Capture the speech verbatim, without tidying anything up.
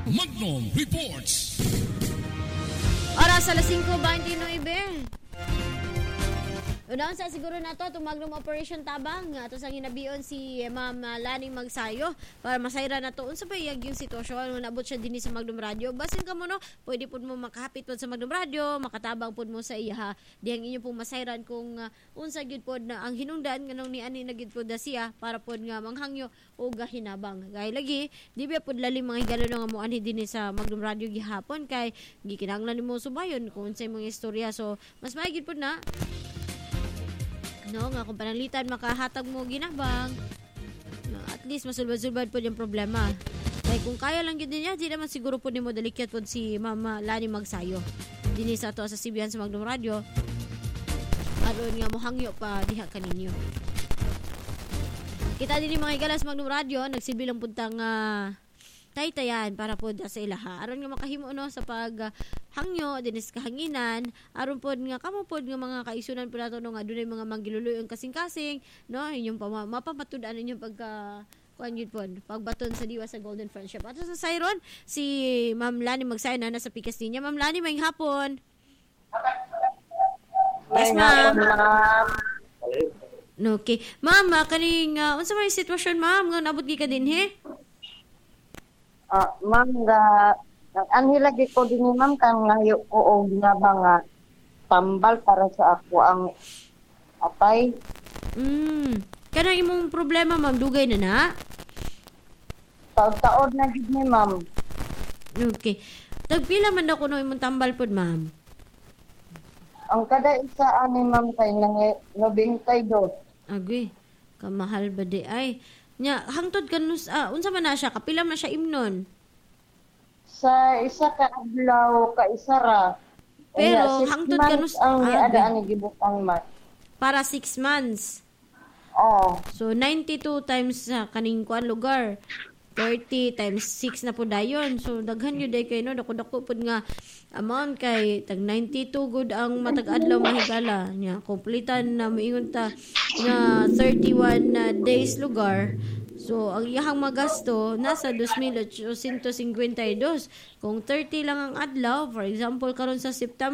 Magnum Reports. Oras alas singko twenty-nine. Unang sa siguro na to, itong Magnum Operation Tabang. Ito sa ginabiyon si Ma'am Lani Magsayo para masayra na to. Unsa ba iyag yung sitwasyon? Nabot siya din sa Magnum Radio. Basin ka mo no, pwede po mo makahapit po sa Magnum Radio, makatabang po mo sa iya ha. Dihang inyo pong masayran kung uh, unsa gyud po na ang hinungdan nganong ni ani na gyud po da siya para po nga manghangyo o gahinabang. Gay lagi, di ba po lalim mga higalo nga mo ani din sa Magnum Radio gihapon kay gikinahanglan nimo subayon kung unsay mga istorya. So, mas maigid po na no, nga kung pananglitan makahatag mo ginabang, no, at least masulbad-sulbad po yung problema. Kaya kung kaya lang yun din niya, di naman siguro po ni mo dalikyat po si Mama Lani Magsayo. Dini sa to sa C B N sa Magnum Radio. Aron nga mo hangyo pa diha kaninyo. Kita din mga igalas Magnum Radio, nagsilbi lang puntang uh, taytayan para po sa ilaha. Aron nga makahimo no sa pag uh, hangyo dinis kahanginan, aron pod nga kamo pod nga mga kaisunan po nato no nga dunay mga manggiluluyon kasing-kasing, no, inyong pa mapamatud-an inyong pagka kuan yun po, pagbaton sa diwa sa Golden Friendship. At sa Sayron, si Ma'am Lani Magsayo na nasa pikas niya. Ma'am Lani, maayong hapon. Yes, ma'am. Okay. Ma'am, kaning uh, unsa may sitwasyon ma'am nga nabot gi ka din he? Ah, uh, ma'am, ga anhi lagi ko din ma'am kan ngayo ko og ginabang nga tambal para sa ako ang atay. Mm. Kanang imong problema ma'am dugay na na? Taod-taod na gid ni ma'am. Okay. Tagpila man daw kuno imong tambal pod ma'am? Ang kada isa ani ma'am kay nang ninety-two. Agwi. Kamahal ba di ay? Nya hangtod kanus ah, unsa man na siya? Kapila man siya imnon? Sa isa ka adlaw ka isa ra. Pero hangtod kanus ang ah, ada ani gibutang mat. para six months. Oh. So ninety-two times sa uh, kaning kuan lugar. thirty times six na po dayon. So daghan yun day kay no dako-dako pud nga amount kay tag ninety-two good ang matag adlaw mahigala nya kompletan na moingon ta nga thirty-one na days lugar. So ang iyahang magasto nasa two thousand eight hundred fifty-two. Kung thirty lang ang adlaw, for example karon sa September